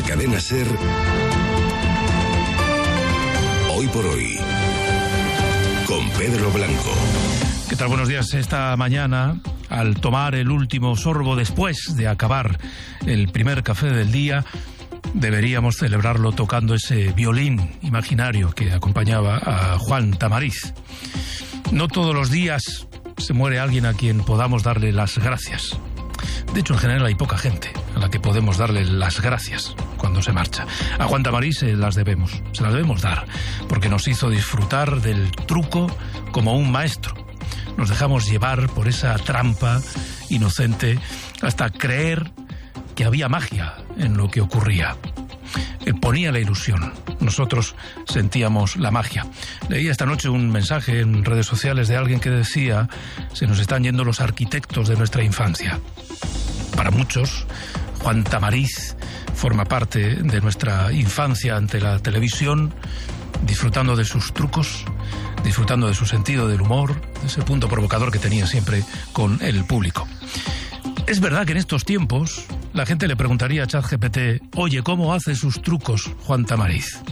Cadena SER, Hoy por Hoy, con Pedro Blanco. ¿Qué tal? Buenos días. Esta mañana, al tomar el último sorbo después de acabar el primer café del día, deberíamos celebrarlo tocando ese violín imaginario que acompañaba a Juan Tamariz. No todos los días se muere alguien a quien podamos darle las gracias. De hecho, en general hay poca gente a la que podemos darle las gracias cuando se marcha. A Juan Tamariz se las debemos dar, porque nos hizo disfrutar del truco como un maestro. Nos dejamos llevar por esa trampa inocente hasta creer que había magia en lo que ocurría. Él ponía la ilusión, nosotros sentíamos la magia. Leí esta noche un mensaje en redes sociales de alguien que decía: se nos están yendo los arquitectos de nuestra infancia. Para muchos, Juan Tamariz forma parte de nuestra infancia ante la televisión, disfrutando de sus trucos, disfrutando de su sentido del humor, de ese punto provocador que tenía siempre con el público. Es verdad que en estos tiempos la gente le preguntaría a ChatGPT: oye, ¿cómo hace sus trucos Juan Tamariz?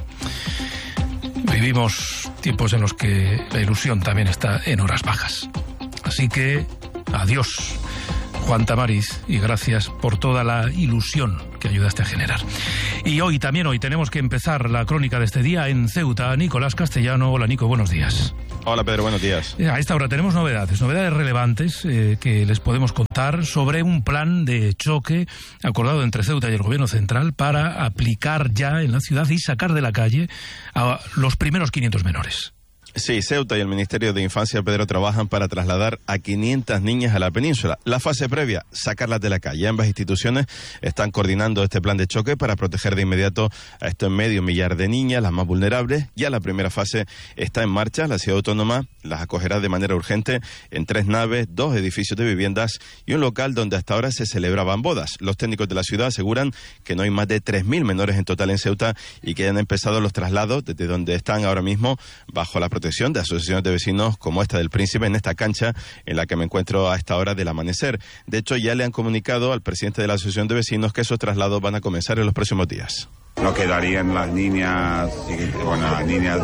Vivimos tiempos en los que la ilusión también está en horas bajas. Así que, adiós, Juan Tamariz, y gracias por toda la ilusión que ayudaste a generar. Y hoy tenemos que empezar la crónica de este día en Ceuta. Nicolás Castellano. Hola, Nico, buenos días. Hola, Pedro, buenos días. A esta hora tenemos novedades relevantes que les podemos contar sobre un plan de choque acordado entre Ceuta y el Gobierno Central para aplicar ya en la ciudad y sacar de la calle a los primeros 500 menores. Sí, Ceuta y el Ministerio de Infancia, Pedro, trabajan para trasladar a 500 niñas a la península. La fase previa, sacarlas de la calle. Ambas instituciones están coordinando este plan de choque para proteger de inmediato a esto medio millar de niñas, las más vulnerables. Ya la primera fase está en marcha. La ciudad autónoma las acogerá de manera urgente en 3 naves, 2 edificios de viviendas y un local donde hasta ahora se celebraban bodas. Los técnicos de la ciudad aseguran que no hay más de 3.000 menores en total en Ceuta y que ya han empezado los traslados desde donde están ahora mismo bajo la protección de asociaciones de vecinos como esta del Príncipe, en esta cancha en la que me encuentro a esta hora del amanecer. De hecho, ya le han comunicado al presidente de la asociación de vecinos que esos traslados van a comenzar en los próximos días. No quedarían las niñas, las niñas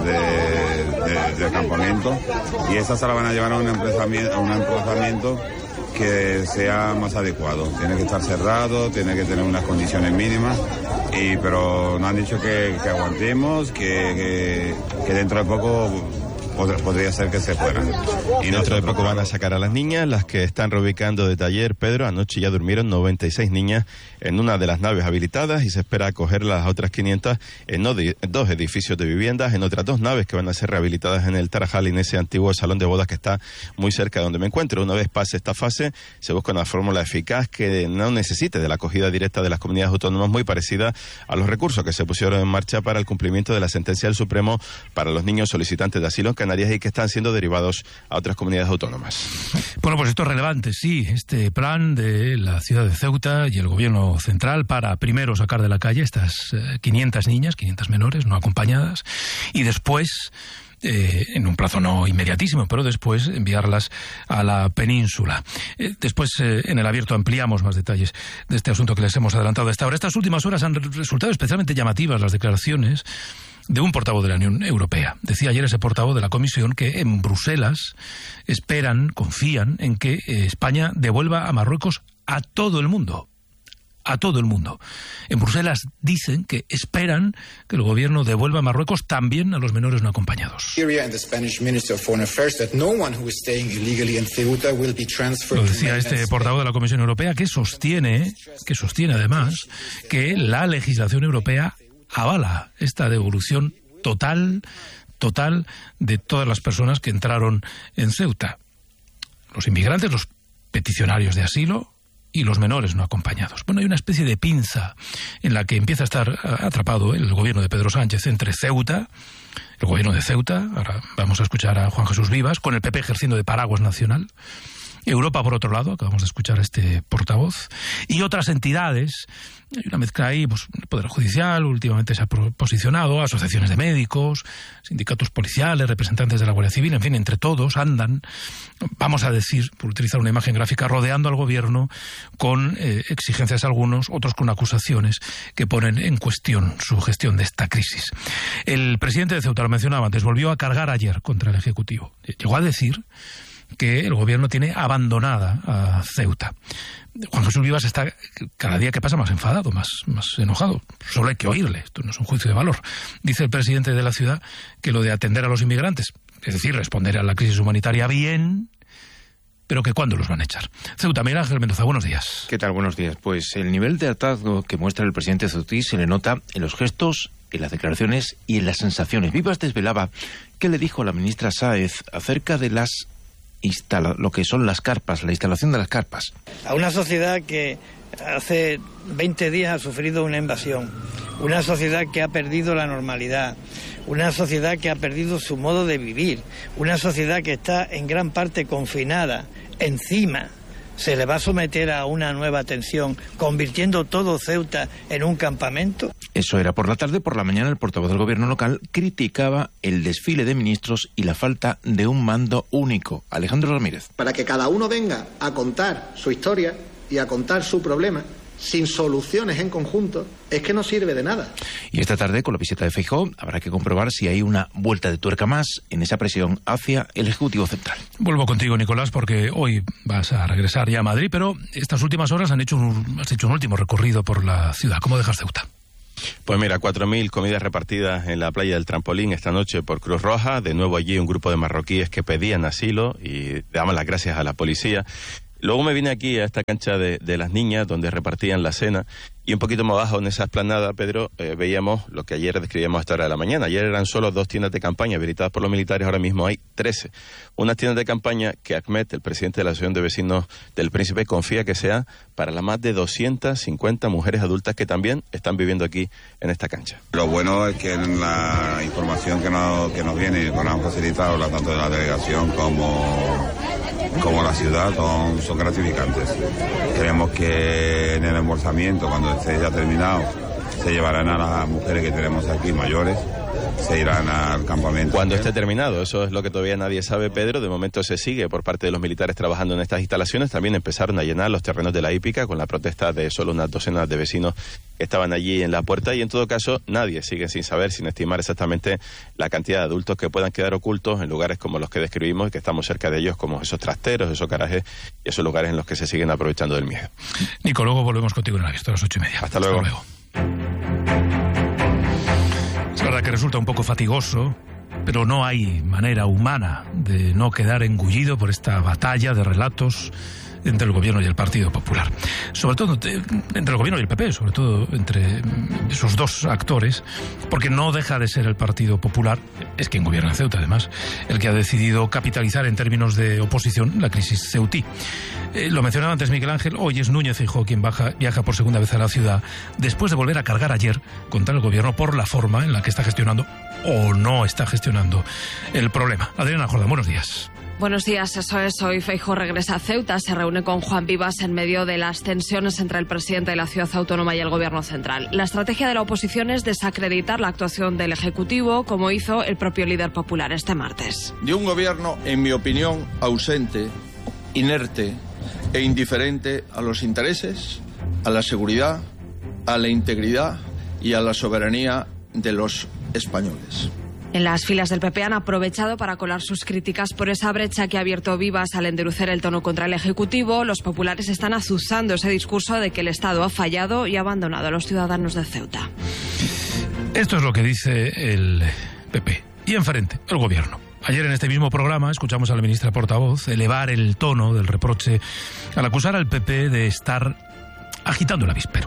de campamento, y esas se las van a llevar a un emplazamiento que sea más adecuado. Tiene que estar cerrado, tiene que tener unas condiciones mínimas, pero nos han dicho que aguantemos, que dentro de poco podría ser que se fueran. Y dentro de poco van a sacar a las niñas, las que están reubicando de taller. Pedro, anoche ya durmieron 96 niñas en una de las naves habilitadas y se espera acoger las otras 500 en 2 edificios de viviendas, en otras 2 naves que van a ser rehabilitadas en el Tarajal y en ese antiguo salón de bodas que está muy cerca de donde me encuentro. Una vez pase esta fase, se busca una fórmula eficaz que no necesite de la acogida directa de las comunidades autónomas, muy parecida a los recursos que se pusieron en marcha para el cumplimiento de la sentencia del Supremo para los niños solicitantes de asilo en Canarias y que están siendo derivados a otras comunidades autónomas. Bueno, pues esto es relevante, sí, este plan de la ciudad de Ceuta y el Gobierno Central para primero sacar de la calle estas 500 niñas, 500 menores no acompañadas, y después, en un plazo no inmediatísimo, pero después enviarlas a la península. Después, en el abierto, ampliamos más detalles de este asunto que les hemos adelantado hasta ahora. Estas últimas horas han resultado especialmente llamativas las declaraciones de un portavoz de la Unión Europea. Decía ayer ese portavoz de la Comisión que en Bruselas confían en que España devuelva a Marruecos a todo el mundo. A todo el mundo. En Bruselas dicen que esperan que el gobierno devuelva a Marruecos también a los menores no acompañados. Lo decía este portavoz de la Comisión Europea, que sostiene además que la legislación europea avala esta devolución total de todas las personas que entraron en Ceuta. Los inmigrantes, los peticionarios de asilo y los menores no acompañados. Bueno, hay una especie de pinza en la que empieza a estar atrapado el gobierno de Pedro Sánchez entre Ceuta, el gobierno de Ceuta, ahora vamos a escuchar a Juan Jesús Vivas, con el PP ejerciendo de paraguas nacional, Europa, por otro lado, acabamos de escuchar a este portavoz, y otras entidades. Hay una mezcla ahí, pues el Poder Judicial últimamente se ha posicionado, asociaciones de médicos, sindicatos policiales, representantes de la Guardia Civil, en fin, entre todos andan, vamos a decir, por utilizar una imagen gráfica, rodeando al gobierno con exigencias a algunos, otros con acusaciones que ponen en cuestión su gestión de esta crisis. El presidente de Ceuta, lo mencionaba antes, volvió a cargar ayer contra el Ejecutivo. Llegó a decir que el gobierno tiene abandonada a Ceuta. Juan Jesús Vivas está cada día que pasa más enfadado, más enojado. Solo hay que oírle, esto no es un juicio de valor. Dice el presidente de la ciudad que lo de atender a los inmigrantes, es decir, responder a la crisis humanitaria bien, pero que ¿cuándo los van a echar? Ceuta, Miguel Ángel Mendoza, buenos días. ¿Qué tal? Buenos días. Pues el nivel de hartazgo que muestra el presidente ceutí se le nota en los gestos, en las declaraciones y en las sensaciones. Vivas desvelaba qué le dijo a la ministra Sáez acerca de lo que son las carpas, la instalación de las carpas. A una sociedad que hace 20 días ha sufrido una invasión, una sociedad que ha perdido la normalidad, una sociedad que ha perdido su modo de vivir, una sociedad que está en gran parte confinada, encima se le va a someter a una nueva tensión, convirtiendo todo Ceuta en un campamento. Eso era por la tarde. Por la mañana el portavoz del gobierno local criticaba el desfile de ministros y la falta de un mando único. Alejandro Ramírez. Para que cada uno venga a contar su historia y a contar su problema, sin soluciones en conjunto, es que no sirve de nada. Y esta tarde, con la visita de Feijóo, habrá que comprobar si hay una vuelta de tuerca más en esa presión hacia el Ejecutivo Central. Vuelvo contigo, Nicolás, porque hoy vas a regresar ya a Madrid, pero estas últimas horas has hecho un último recorrido por la ciudad. ¿Cómo dejas Ceuta? Pues mira, 4.000 comidas repartidas en la playa del Trampolín esta noche por Cruz Roja. De nuevo allí un grupo de marroquíes que pedían asilo y daban las gracias a la policía. Luego me vine aquí a esta cancha de las niñas donde repartían la cena y un poquito más abajo en esa explanada, Pedro, veíamos lo que ayer describíamos a esta hora de la mañana. Ayer eran solo 2 tiendas de campaña habilitadas por los militares, ahora mismo hay 13. Unas tiendas de campaña que Ahmed, el presidente de la Asociación de Vecinos del Príncipe, confía que sea para las más de 250 mujeres adultas que también están viviendo aquí en esta cancha. Lo bueno es que la información que nos viene, que nos han facilitado tanto de la delegación como la ciudad son gratificantes. Creemos que en el embolsamiento, cuando esté ya terminado, se llevarán a las mujeres que tenemos aquí mayores, se irán al campamento. Cuando esté terminado, eso es lo que todavía nadie sabe, Pedro. De momento se sigue por parte de los militares trabajando en estas instalaciones. También empezaron a llenar los terrenos de la hípica con la protesta de solo unas docenas de vecinos que estaban allí en la puerta y en todo caso nadie sigue sin saber, sin estimar exactamente la cantidad de adultos que puedan quedar ocultos en lugares como los que describimos y que estamos cerca de ellos, como esos trasteros, esos garajes y esos lugares en los que se siguen aprovechando del miedo. Nico, luego volvemos contigo en la historia a las 8:30. Hasta luego. Es verdad que resulta un poco fatigoso, pero no hay manera humana de no quedar engullido por esta batalla de relatos entre el gobierno y el Partido Popular. Sobre todo entre el gobierno y el PP, sobre todo entre esos dos actores, porque no deja de ser el Partido Popular, es quien gobierna en Ceuta además, el que ha decidido capitalizar en términos de oposición la crisis ceutí. Lo mencionaba antes Miguel Ángel, hoy es Núñez Feijóo quien viaja por segunda vez a la ciudad, después de volver a cargar ayer contra el gobierno por la forma en la que está gestionando o no está gestionando el problema. Adriana Jordán, buenos días. Buenos días, eso es. Hoy Feijóo regresa a Ceuta, se reúne con Juan Vivas en medio de las tensiones entre el presidente de la ciudad autónoma y el gobierno central. La estrategia de la oposición es desacreditar la actuación del Ejecutivo, como hizo el propio líder popular este martes. De un gobierno, en mi opinión, ausente, inerte e indiferente a los intereses, a la seguridad, a la integridad y a la soberanía de los españoles. En las filas del PP han aprovechado para colar sus críticas por esa brecha que ha abierto Vivas al endurecer el tono contra el Ejecutivo. Los populares están azuzando ese discurso de que el Estado ha fallado y ha abandonado a los ciudadanos de Ceuta. Esto es lo que dice el PP. Y enfrente, el gobierno. Ayer en este mismo programa escuchamos a la ministra portavoz elevar el tono del reproche al acusar al PP de estar agitando el avispero.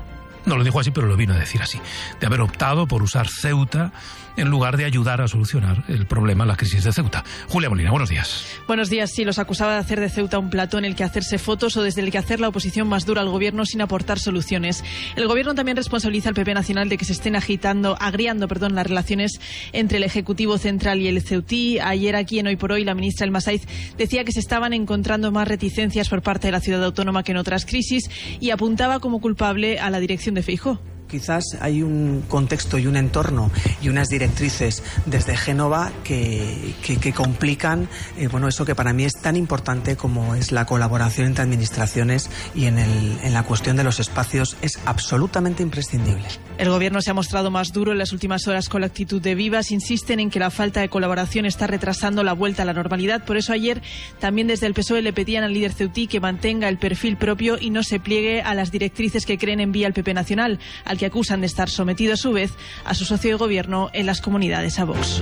No lo dijo así, pero lo vino a decir así, de haber optado por usar Ceuta en lugar de ayudar a solucionar el problema, la crisis de Ceuta. Julia Molina, buenos días. Buenos días. Sí, los acusaba de hacer de Ceuta un plató en el que hacerse fotos o desde el que hacer la oposición más dura al gobierno sin aportar soluciones. El gobierno también responsabiliza al PP Nacional de que se estén agriando las relaciones entre el Ejecutivo Central y el ceutí. Ayer aquí en Hoy por Hoy la ministra Elma Saiz decía que se estaban encontrando más reticencias por parte de la ciudad autónoma que en otras crisis y apuntaba como culpable a la dirección de Feijóo. Quizás hay un contexto y un entorno y unas directrices desde Génova que complican eso que para mí es tan importante como es la colaboración entre administraciones y en la cuestión de los espacios es absolutamente imprescindible. El gobierno se ha mostrado más duro en las últimas horas con la actitud de Vivas. Insisten en que la falta de colaboración está retrasando la vuelta a la normalidad. Por eso ayer también desde el PSOE le pedían al líder ceutí que mantenga el perfil propio y no se pliegue a las directrices que creen envía el PP Nacional, al que acusan de estar sometido a su vez a su socio de gobierno en las comunidades, a Vox.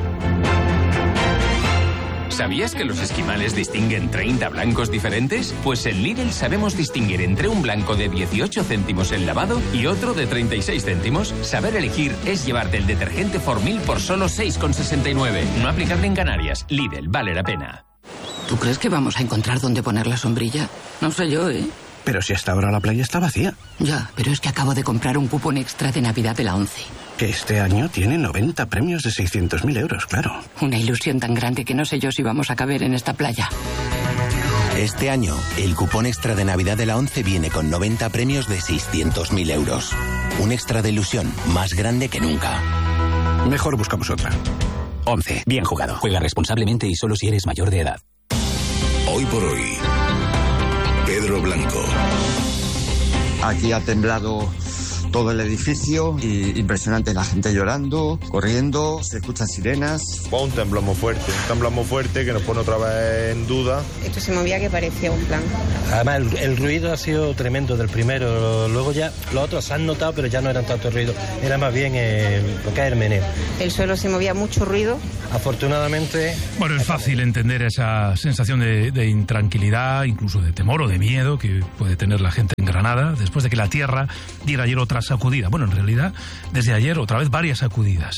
¿Sabías que los esquimales distinguen 30 blancos diferentes? Pues en Lidl sabemos distinguir entre un blanco de 18 céntimos el lavado y otro de 36 céntimos. Saber elegir es llevarte el detergente Formil por solo 6,69. No aplicable en Canarias. Lidl, vale la pena. ¿Tú crees que vamos a encontrar dónde poner la sombrilla? No sé yo, ¿eh? Pero si hasta ahora la playa está vacía. Ya, pero es que acabo de comprar un cupón extra de Navidad de la ONCE. Que este año tiene 90 premios de 600.000 euros, claro. Una ilusión tan grande que no sé yo si vamos a caber en esta playa. Este año, el cupón extra de Navidad de la ONCE viene con 90 premios de 600.000 euros. Un extra de ilusión más grande que nunca. Mejor buscamos otra. ONCE, bien jugado. Juega responsablemente y solo si eres mayor de edad. Hoy por hoy, Pedro Blanco. Aquí ha temblado todo el edificio y impresionante, la gente llorando, corriendo, se escuchan sirenas. Fue un temblor muy fuerte que nos pone otra vez en duda. Esto se movía que parecía un plan. Además el ruido ha sido tremendo del primero, luego ya los otros se han notado pero ya no eran tanto ruido, era más bien lo que es el meneo. El suelo se movía mucho ruido. Afortunadamente... Bueno, es fácil entender esa sensación de intranquilidad, incluso de temor o de miedo que puede tener la gente en Granada después de que la tierra diera ayer otra sacudida. Bueno, en realidad, desde ayer otra vez varias sacudidas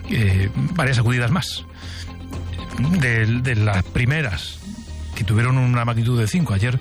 más. De las primeras, que tuvieron una magnitud de 5, ayer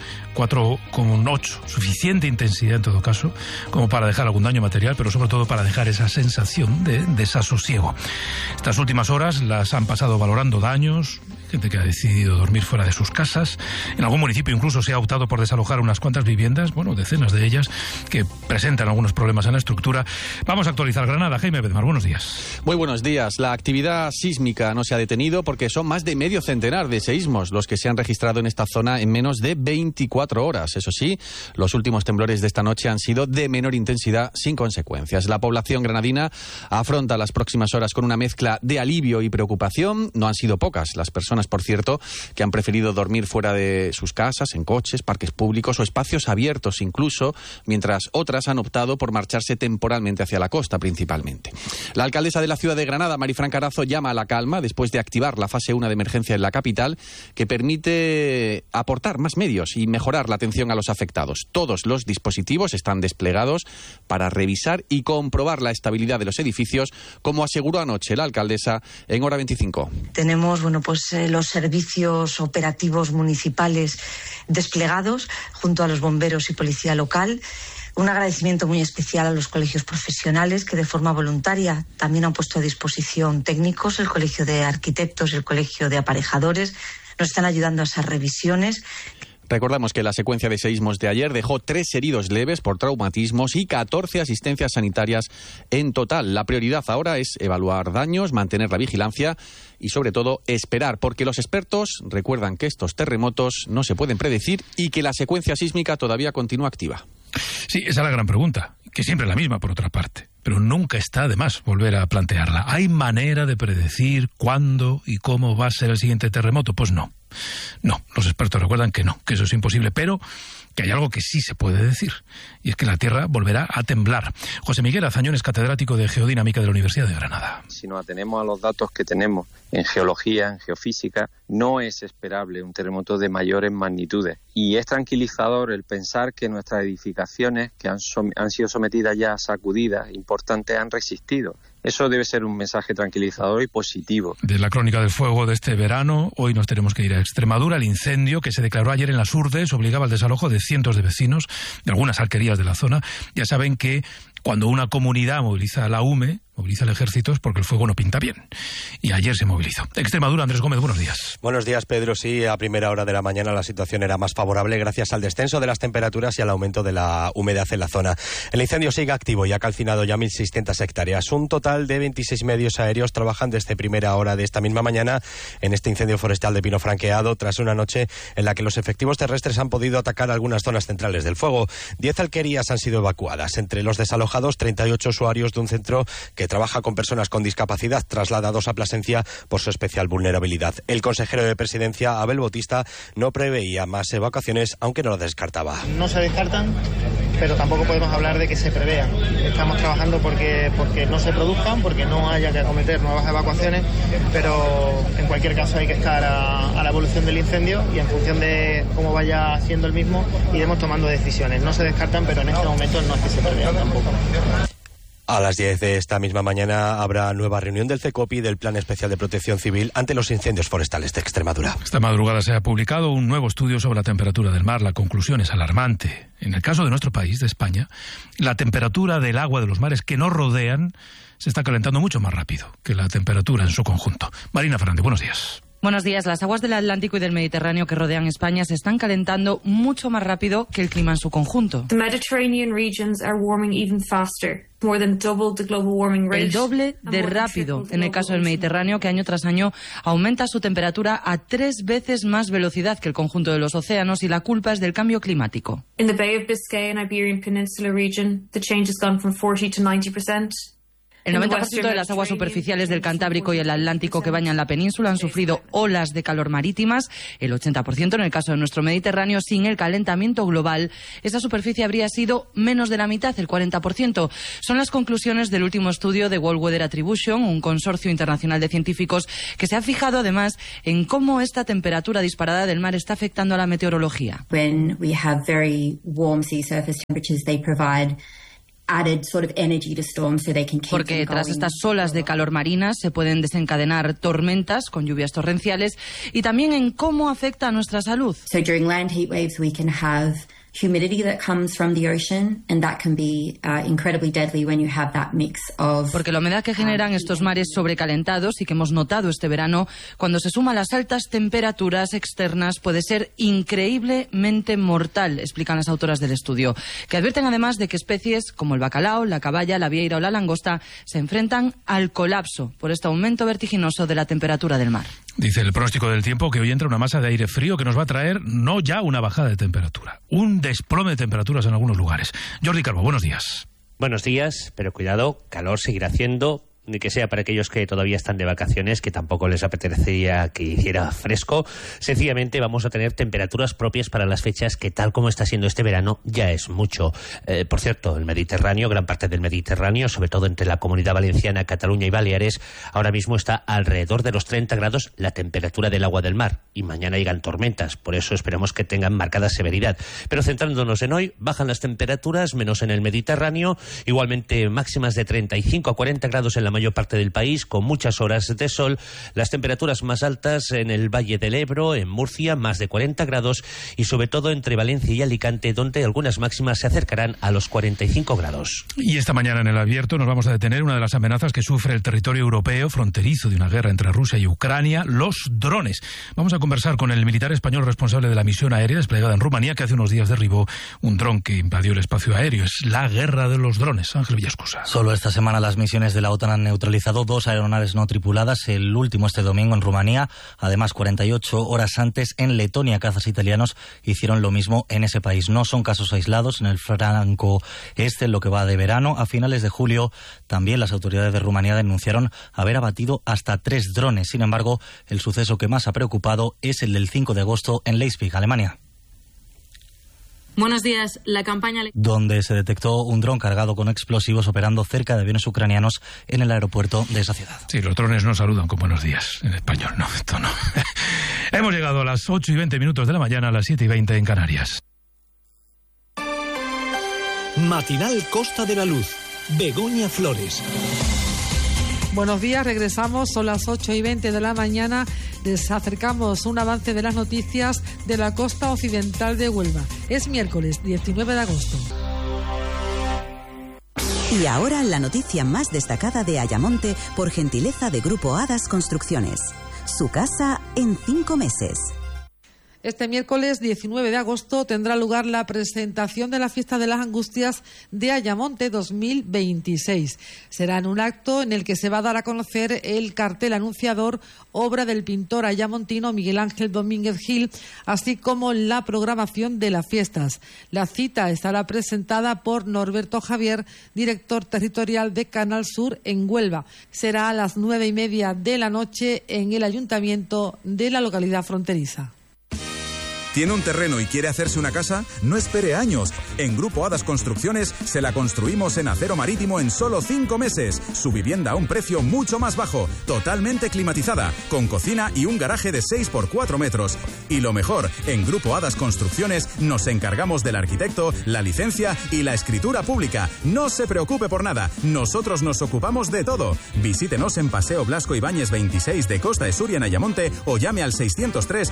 4,8, suficiente intensidad en todo caso, como para dejar algún daño material, pero sobre todo para dejar esa sensación de desasosiego. Estas últimas horas las han pasado valorando daños, gente que ha decidido dormir fuera de sus casas. En algún municipio incluso se ha optado por desalojar unas cuantas viviendas, decenas de ellas, que presentan algunos problemas en la estructura. Vamos a actualizar Granada. Jaime Bedmar, buenos días. Muy buenos días. La actividad sísmica no se ha detenido porque son más de medio centenar de seísmos los que se han registrado en esta zona en menos de 24 horas. Eso sí, los últimos temblores de esta noche han sido de menor intensidad sin consecuencias. La población granadina afronta las próximas horas con una mezcla de alivio y preocupación. No han sido pocas las personas, por cierto, que han preferido dormir fuera de sus casas, en coches, parques públicos o espacios abiertos incluso, mientras otras han optado por marcharse temporalmente hacia la costa principalmente. La alcaldesa de la ciudad de Granada, Marifran Carazo, llama a la calma después de activar la fase 1 de emergencia en la capital, que permite aportar más medios y mejorar la atención a los afectados. Todos los dispositivos están desplegados para revisar y comprobar la estabilidad de los edificios, como aseguró anoche la alcaldesa en Hora 25. Tenemos, los servicios operativos municipales desplegados junto a los bomberos y policía local. Un agradecimiento muy especial a los colegios profesionales que de forma voluntaria también han puesto a disposición técnicos, el Colegio de Arquitectos y el Colegio de Aparejadores. Nos están ayudando a esas revisiones. Recordamos que la secuencia de seísmos de ayer dejó 3 heridos leves por traumatismos y 14 asistencias sanitarias en total. La prioridad ahora es evaluar daños, mantener la vigilancia y, sobre todo, esperar, porque los expertos recuerdan que estos terremotos no se pueden predecir y que la secuencia sísmica todavía continúa activa. Sí, esa es la gran pregunta, que siempre es la misma por otra parte, pero nunca está de más volver a plantearla. ¿Hay manera de predecir cuándo y cómo va a ser el siguiente terremoto? Pues no. No, los expertos recuerdan que no, que eso es imposible, pero que hay algo que sí se puede decir, y es que la Tierra volverá a temblar. José Miguel Azañón es catedrático de Geodinámica de la Universidad de Granada. Si nos atenemos a los datos que tenemos en geología, en geofísica, no es esperable un terremoto de mayores magnitudes. Y es tranquilizador el pensar que nuestras edificaciones, que han sido sometidas ya a sacudidas importantes, han resistido. Eso debe ser un mensaje tranquilizador y positivo. De la crónica del fuego de este verano, hoy nos tenemos que ir a Extremadura. El incendio que se declaró ayer en las Urdes obligaba al desalojo de cientos de vecinos de algunas alquerías de la zona. Ya saben que cuando una comunidad moviliza a la UME, moviliza al ejército, es porque el fuego no pinta bien. Y ayer se movilizó. Extremadura, Andrés Gómez, buenos días. Buenos días, Pedro. Sí, a primera hora de la mañana la situación era más favorable gracias al descenso de las temperaturas y al aumento de la humedad en la zona. El incendio sigue activo y ha calcinado ya 1.600 hectáreas. Un total de 26 medios aéreos trabajan desde primera hora de esta misma mañana en este incendio forestal de pino franqueado, tras una noche en la que los efectivos terrestres han podido atacar algunas zonas centrales del fuego. 10 alquerías han sido evacuadas. Entre los desalojados, 38 usuarios de un centro que trabaja con personas con discapacidad, trasladados a Plasencia por su especial vulnerabilidad. El consejero de Presidencia, Abel Bautista, no preveía más evacuaciones, aunque no lo descartaba. No se descartan, pero tampoco podemos hablar de que se prevean. Estamos trabajando porque no se produzcan, porque no haya que acometer nuevas evacuaciones, pero en cualquier caso hay que estar a la evolución del incendio y en función de cómo vaya siendo el mismo iremos tomando decisiones. No se descartan, pero en este momento no es que se prevean tampoco. A las 10 de esta misma mañana habrá nueva reunión del CECOPI del Plan Especial de Protección Civil ante los incendios forestales de Extremadura. Esta madrugada se ha publicado un nuevo estudio sobre la temperatura del mar. La conclusión es alarmante. En el caso de nuestro país, de España, la temperatura del agua de los mares que nos rodean se está calentando mucho más rápido que la temperatura en su conjunto. Marina Fernández, buenos días. Buenos días. Las aguas del Atlántico y del Mediterráneo que rodean España se están calentando mucho más rápido que el clima en su conjunto. The Mediterranean regions are warming even faster. More than double the global warming rate. El doble de rápido en el caso del Mediterráneo, que año tras año aumenta su temperatura a 3 veces más velocidad que el conjunto de los océanos, y la culpa es del cambio climático. In the Bay of Biscay and Iberian Peninsula region, the change has gone from 40 to 90%. El 90% de las aguas superficiales del Cantábrico y el Atlántico que bañan la península han sufrido olas de calor marítimas. El 80% en el caso de nuestro Mediterráneo. Sin el calentamiento global, esa superficie habría sido menos de la mitad, el 40%. Son las conclusiones del último estudio de World Weather Attribution, un consorcio internacional de científicos que se ha fijado además en cómo esta temperatura disparada del mar está afectando a la meteorología. When we have very warm sea surface temperatures, they provide added sort of energy to storms so they can keep Porque tras estas olas de calor marinas se pueden desencadenar tormentas con lluvias torrenciales, y también en cómo afecta a nuestra salud. So during land heat waves we can have humidity that comes from the ocean, and that can be incredibly deadly when you have that mix of... Porque la humedad que generan estos mares sobrecalentados, y que hemos notado este verano, cuando se suma a las altas temperaturas externas, puede ser increíblemente mortal, explican las autoras del estudio, que advierten además de que especies como el bacalao, la caballa, la vieira o la langosta se enfrentan al colapso por este aumento vertiginoso de la temperatura del mar. Dice el pronóstico del tiempo que hoy entra una masa de aire frío que nos va a traer no ya una bajada de temperatura, un desplome de temperaturas en algunos lugares. Jordi Calvo, buenos días. Buenos días, pero cuidado, calor seguirá haciendo, ni que sea para aquellos que todavía están de vacaciones, que tampoco les apetecería que hiciera fresco. Sencillamente vamos a tener temperaturas propias para las fechas que, tal como está siendo este verano, ya es mucho. Por cierto, el Mediterráneo, gran parte del Mediterráneo, sobre todo entre la Comunidad Valenciana, Cataluña y Baleares, ahora mismo está alrededor de los 30 grados la temperatura del agua del mar. Y mañana llegan tormentas, por eso esperemos que tengan marcada severidad. Pero centrándonos en hoy, bajan las temperaturas, menos en el Mediterráneo, igualmente máximas de 35 a 40 grados en la mayor parte del país, con muchas horas de sol. Las temperaturas más altas en el Valle del Ebro, en Murcia, más de 40 grados, y sobre todo entre Valencia y Alicante, donde algunas máximas se acercarán a los 45 grados. Y esta mañana en El Abierto nos vamos a detener una de las amenazas que sufre el territorio europeo fronterizo de una guerra entre Rusia y Ucrania, los drones. Vamos a conversar con el militar español responsable de la misión aérea desplegada en Rumanía, que hace unos días derribó un dron que invadió el espacio aéreo. Es la guerra de los drones. Ángel Villascusa. Solo esta semana las misiones de la OTAN han neutralizado 2 aeronaves no tripuladas, el último este domingo en Rumanía. Además, 48 horas antes en Letonia, cazas italianos hicieron lo mismo en ese país. No son casos aislados en el franco este, en lo que va de verano. A finales de julio, también las autoridades de Rumanía denunciaron haber abatido hasta 3 drones. Sin embargo, el suceso que más ha preocupado es el del 5 de agosto en Leipzig, Alemania. Buenos días. La campaña... donde se detectó un dron cargado con explosivos operando cerca de aviones ucranianos en el aeropuerto de esa ciudad. Sí, los drones no saludan con buenos días en español. No, esto no. Hemos llegado a las 8:20 de la mañana, a las 7:20 en Canarias. Matinal Costa de la Luz. Begoña Flores. Buenos días, regresamos, son las 8:20 de la mañana. Les acercamos un avance de las noticias de la costa occidental de Huelva. Es miércoles 19 de agosto. Y ahora la noticia más destacada de Ayamonte por gentileza de Grupo Hadas Construcciones. Su casa en 5 meses. Este miércoles 19 de agosto tendrá lugar la presentación de la Fiesta de las Angustias de Ayamonte 2026. Será en un acto en el que se va a dar a conocer el cartel anunciador, obra del pintor ayamontino Miguel Ángel Domínguez Gil, así como la programación de las fiestas. La cita estará presentada por Norberto Javier, director territorial de Canal Sur en Huelva. Será a las 9:30 de la noche en el ayuntamiento de la localidad fronteriza. ¿Tiene un terreno y quiere hacerse una casa? No espere años. En Grupo Hadas Construcciones se la construimos en acero marítimo en solo 5 meses. Su vivienda a un precio mucho más bajo, totalmente climatizada, con cocina y un garaje de 6 por 4 metros. Y lo mejor, en Grupo Hadas Construcciones nos encargamos del arquitecto, la licencia y la escritura pública. No se preocupe por nada, nosotros nos ocupamos de todo. Visítenos en Paseo Blasco Ibáñez 26 de Costa de Suria en Ayamonte o llame al 603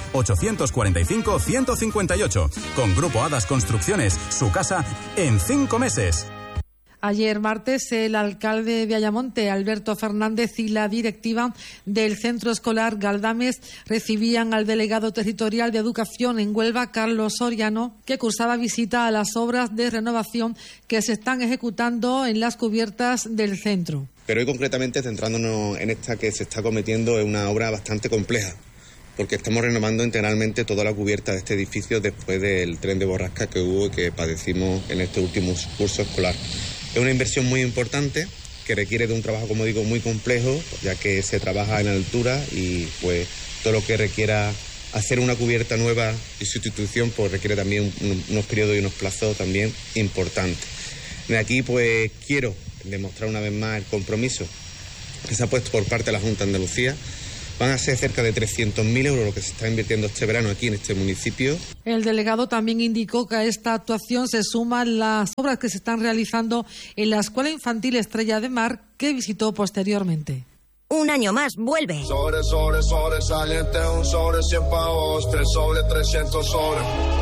845 158. Con Grupo Hadas Construcciones, su casa en 5 meses. Ayer martes, el alcalde de Ayamonte, Alberto Fernández, y la directiva del centro escolar Galdames recibían al delegado territorial de Educación en Huelva, Carlos Soriano, que cursaba visita a las obras de renovación que se están ejecutando en las cubiertas del centro. Pero hoy concretamente, centrándonos en esta que se está cometiendo, es una obra bastante compleja, porque estamos renovando integralmente toda la cubierta de este edificio después del tren de borrasca que hubo y que padecimos en este último curso escolar. Es una inversión muy importante que requiere de un trabajo, como digo, muy complejo, ya que se trabaja en altura y pues todo lo que requiera hacer una cubierta nueva y sustitución pues requiere también unos periodos y unos plazos también importantes. De aquí pues quiero demostrar una vez más el compromiso que se ha puesto por parte de la Junta de Andalucía. Van a ser cerca de 300.000 euros lo que se está invirtiendo este verano aquí en este municipio. El delegado también indicó que a esta actuación se suman las obras que se están realizando en la Escuela Infantil Estrella de Mar, que visitó posteriormente. Un año más, vuelve. Sobresaliente, un sobre 100 pavos, 3 sobre 300 sobre.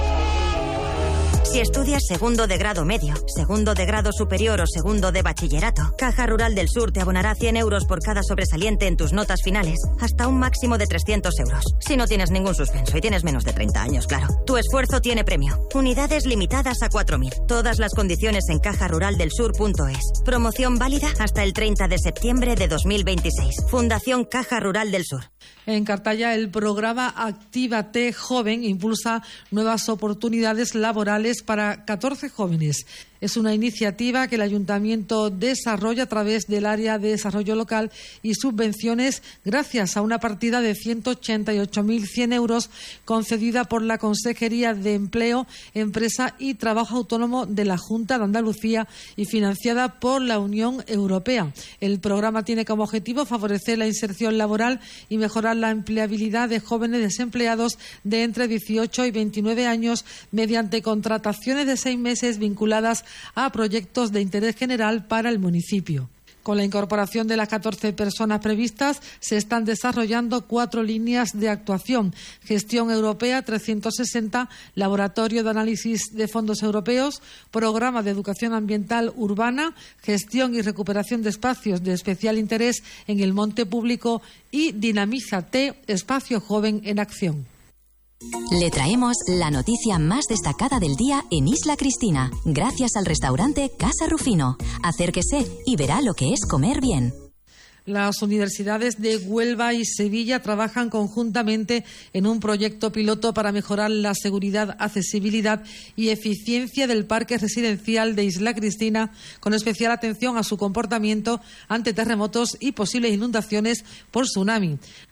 Si estudias segundo de grado medio, segundo de grado superior o segundo de bachillerato, Caja Rural del Sur te abonará 100 euros por cada sobresaliente en tus notas finales, hasta un máximo de 300 euros. Si no tienes ningún suspenso y tienes menos de 30 años, claro. Tu esfuerzo tiene premio. Unidades limitadas a 4.000. Todas las condiciones en cajaruraldelsur.es. Promoción válida hasta el 30 de septiembre de 2026. Fundación Caja Rural del Sur. En Cartaya, el programa Actívate Joven impulsa nuevas oportunidades laborales para 14 jóvenes. Es una iniciativa que el Ayuntamiento desarrolla a través del Área de Desarrollo Local y subvenciones gracias a una partida de 188.100 euros concedida por la Consejería de Empleo, Empresa y Trabajo Autónomo de la Junta de Andalucía y financiada por la Unión Europea. El programa tiene como objetivo favorecer la inserción laboral y mejorar la empleabilidad de jóvenes desempleados de entre 18 y 29 años mediante contrataciones de 6 meses vinculadas a proyectos de interés general para el municipio. Con la incorporación de las 14 personas previstas, se están desarrollando 4 líneas de actuación: gestión europea 360, laboratorio de análisis de fondos europeos, programa de educación ambiental urbana, gestión y recuperación de espacios de especial interés en el monte público y Dinamízate, espacio joven en acción. Le traemos la noticia más destacada del día en Isla Cristina, gracias al restaurante Casa Rufino. Acérquese y verá lo que es comer bien. Las universidades de Huelva y Sevilla trabajan conjuntamente en un proyecto piloto para mejorar la seguridad, accesibilidad y eficiencia del parque residencial de Isla Cristina, con especial atención a su comportamiento ante terremotos y posibles inundaciones por tsunami.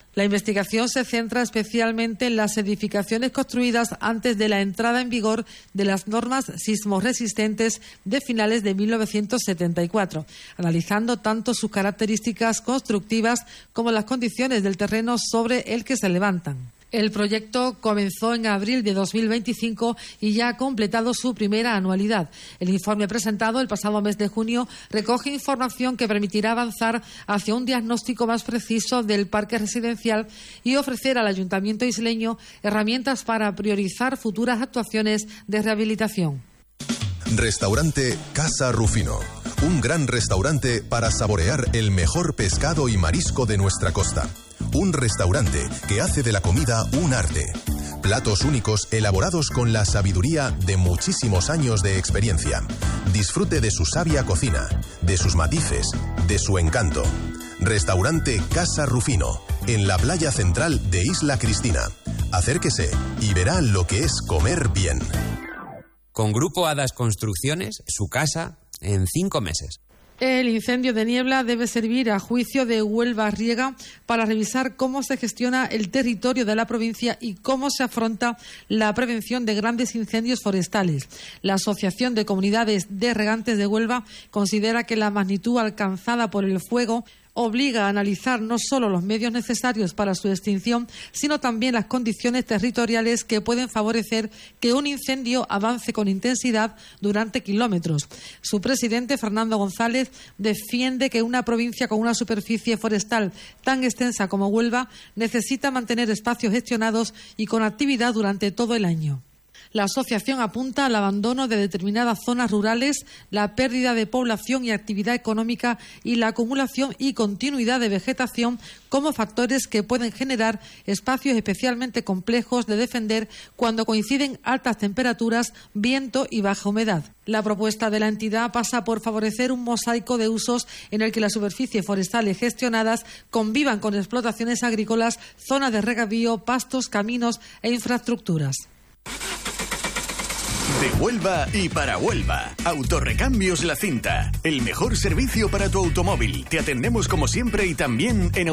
La investigación se centra especialmente en las edificaciones construidas antes de la entrada en vigor de las normas sismorresistentes de finales de 1974, analizando tanto sus características constructivas como las condiciones del terreno sobre el que se levantan. El proyecto comenzó en abril de 2025 y ya ha completado su primera anualidad. El informe presentado el pasado mes de junio recoge información que permitirá avanzar hacia un diagnóstico más preciso del parque residencial y ofrecer al Ayuntamiento isleño herramientas para priorizar futuras actuaciones de rehabilitación. Restaurante Casa Rufino. Un gran restaurante para saborear el mejor pescado y marisco de nuestra costa. Un restaurante que hace de la comida un arte. Platos únicos elaborados con la sabiduría de muchísimos años de experiencia. Disfrute de su sabia cocina, de sus matices, de su encanto. Restaurante Casa Rufino, en la playa central de Isla Cristina. Acérquese y verá lo que es comer bien. Con Grupo Hadas Construcciones, su casa en 5 meses. El incendio de Niebla debe servir a juicio de Huelva Riega para revisar cómo se gestiona el territorio de la provincia y cómo se afronta la prevención de grandes incendios forestales. La Asociación de Comunidades de Regantes de Huelva considera que la magnitud alcanzada por el fuego obliga a analizar no solo los medios necesarios para su extinción, sino también las condiciones territoriales que pueden favorecer que un incendio avance con intensidad durante kilómetros. Su presidente, Fernando González, defiende que una provincia con una superficie forestal tan extensa como Huelva necesita mantener espacios gestionados y con actividad durante todo el año. La asociación apunta al abandono de determinadas zonas rurales, la pérdida de población y actividad económica y la acumulación y continuidad de vegetación como factores que pueden generar espacios especialmente complejos de defender cuando coinciden altas temperaturas, viento y baja humedad. La propuesta de la entidad pasa por favorecer un mosaico de usos en el que las superficies forestales gestionadas convivan con explotaciones agrícolas, zonas de regadío, pastos, caminos e infraestructuras. De Huelva y para Huelva. Autorrecambios La Cinta. El mejor servicio para tu automóvil. Te atendemos como siempre y también en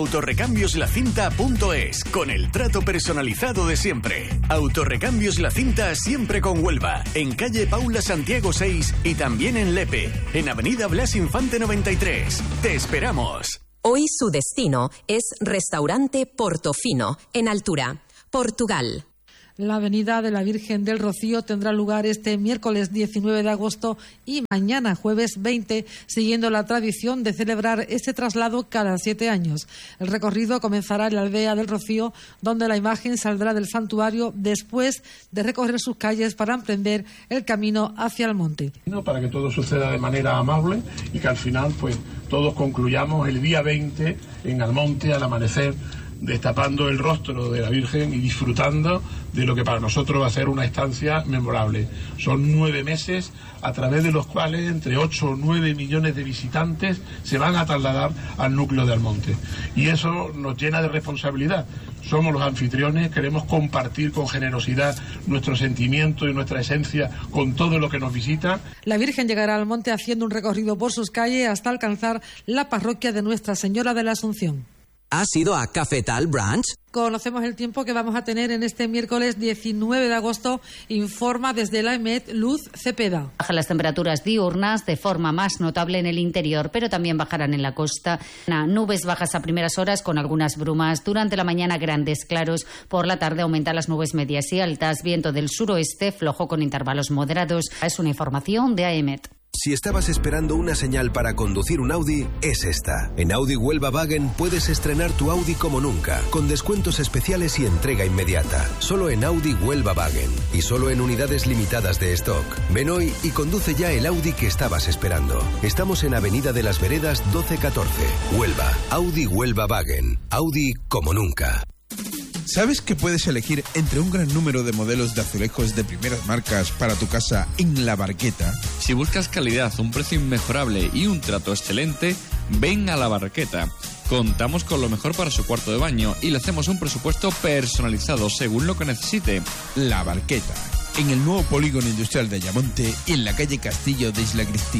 autorrecambiosLacinta.es, con el trato personalizado de siempre. Autorrecambios La Cinta, siempre con Huelva. En calle Paula Santiago 6 y también en Lepe. En avenida Blas Infante 93. Te esperamos. Hoy su destino es Restaurante Portofino, en Altura, Portugal. La Avenida de la Virgen del Rocío tendrá lugar este miércoles 19 de agosto y mañana jueves 20, siguiendo la tradición de celebrar este traslado cada 7 años. El recorrido comenzará en la aldea del Rocío, donde la imagen saldrá del santuario después de recorrer sus calles para emprender el camino hacia el monte. Para que todo suceda de manera amable y que al final pues todos concluyamos el día 20 en Almonte al amanecer, destapando el rostro de la Virgen y disfrutando de lo que para nosotros va a ser una estancia memorable. Son 9 meses a través de los cuales entre 8 o 9 millones de visitantes se van a trasladar al núcleo de Almonte. Y eso nos llena de responsabilidad. Somos los anfitriones, queremos compartir con generosidad nuestro sentimiento y nuestra esencia con todo lo que nos visita. La Virgen llegará al monte haciendo un recorrido por sus calles hasta alcanzar la parroquia de Nuestra Señora de la Asunción. ¿Has ido a Cafetal Branch? Conocemos el tiempo que vamos a tener en este miércoles 19 de agosto, informa desde la EMET Luz Cepeda. Bajan las temperaturas diurnas de forma más notable en el interior, pero también bajarán en la costa. Nubes bajas a primeras horas con algunas brumas. Durante la mañana grandes claros. Por la tarde aumentan las nubes medias y altas. Viento del suroeste flojo con intervalos moderados. Es una información de AEMET. Si estabas esperando una señal para conducir un Audi, es esta. En Audi Huelva Wagen puedes estrenar tu Audi como nunca, con descuentos especiales y entrega inmediata. Solo en Audi Huelva Wagen y solo en unidades limitadas de stock. Ven hoy y conduce ya el Audi que estabas esperando. Estamos en Avenida de las Veredas 1214, Huelva. Audi Huelva Wagen. Audi como nunca. ¿Sabes que puedes elegir entre un gran número de modelos de azulejos de primeras marcas para tu casa en La Barqueta? Si buscas calidad, un precio inmejorable y un trato excelente, ven a La Barqueta. Contamos con lo mejor para su cuarto de baño y le hacemos un presupuesto personalizado según lo que necesite. La Barqueta, en el nuevo polígono industrial de Ayamonte y en la calle Castillo de Isla Cristina.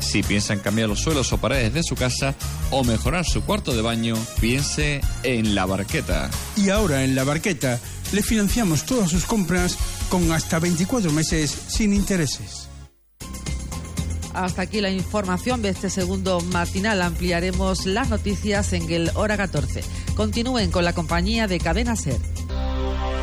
Si piensa en cambiar los suelos o paredes de su casa o mejorar su cuarto de baño, piense en La Barqueta. Y ahora en La Barqueta le financiamos todas sus compras con hasta 24 meses sin intereses. Hasta aquí la información de este segundo matinal. Ampliaremos las noticias en el hora 14. Continúen con la compañía de Cadena SER.